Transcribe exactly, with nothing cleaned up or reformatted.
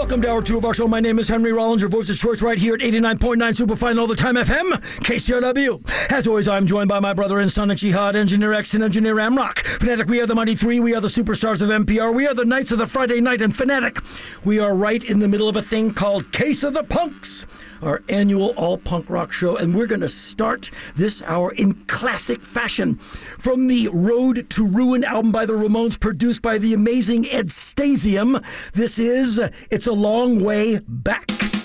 Welcome to hour two of our show. My name is Henry Rollins, your voice of choice right here at eighty-nine point nine Superfine All the Time F M, K C R W. As always, I'm joined by my brother and son at Jihad, Engineer X and Engineer Amrock. Fanatic, we are the Mighty Three. We are the superstars of N P R. We are the Knights of the Friday Night. And Fanatic, we are right in the middle of a thing called Case of the Punks, our annual all-punk rock show. And we're going to start this hour in classic fashion. From the Road to Ruin album by the Ramones, produced by the amazing Ed Stasium, this is It's a Long Way Back.